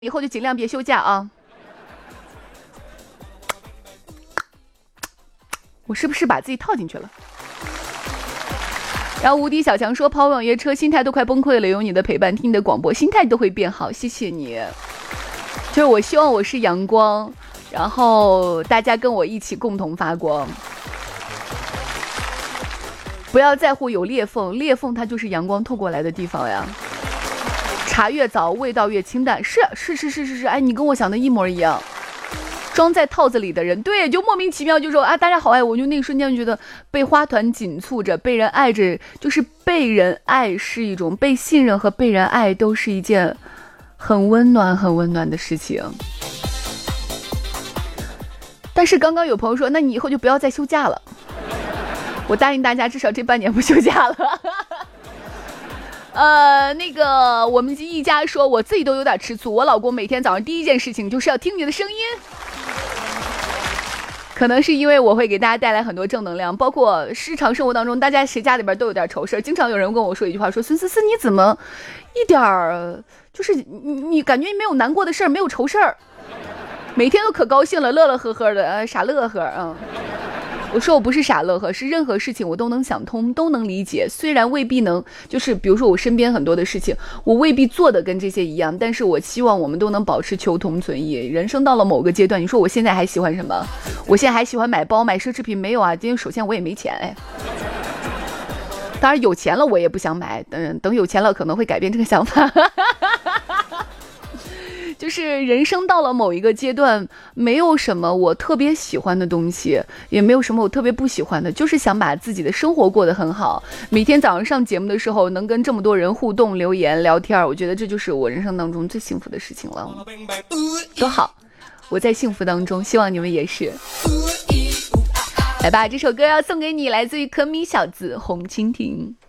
以后就尽量别休假啊。我是不是把自己套进去了？然后无敌小强说跑网约车心态都快崩溃了，有你的陪伴，听你的广播心态都会变好，谢谢你。就是我希望我是阳光，然后大家跟我一起共同发光，不要在乎有裂缝，裂缝它就是阳光透过来的地方呀。茶越早味道越清淡，是，哎，你跟我想的一模一样。装在套子里的人，对，就莫名其妙就说啊，大家好爱我，就那个瞬间觉得被花团紧簇着，被人爱着，就是被人爱是一种被信任和被人爱都是一件很温暖的事情。但是刚刚有朋友说，那你以后就不要再休假了。我答应大家，至少这半年不休假了。那个我们一家说，我自己都有点吃醋，我老公每天早上第一件事情就是要听你的声音。可能是因为我会给大家带来很多正能量，包括日常生活当中，大家谁家里边都有点愁事儿，经常有人跟我说一句话，说孙思思你怎么一点儿就是你感觉没有难过的事儿，没有愁事儿，每天都可高兴了，乐乐呵呵的，傻乐呵。我说我不是傻乐呵，是任何事情我都能想通，都能理解，虽然未必能，就是比如说我身边很多的事情我未必做的跟这些一样，但是我希望我们都能保持求同存异。人生到了某个阶段，你说我现在还喜欢什么？我现在还喜欢买包买奢侈品没有啊？因为首先我也没钱，哎，当然有钱了我也不想买，等有钱了可能会改变这个想法。就是人生到了某一个阶段，没有什么我特别喜欢的东西，也没有什么我特别不喜欢的，就是想把自己的生活过得很好。每天早上上节目的时候能跟这么多人互动留言聊天，我觉得这就是我人生当中最幸福的事情了。多好，我在幸福当中，希望你们也是。来吧，这首歌要送给你，来自于可米小子红蜻蜓。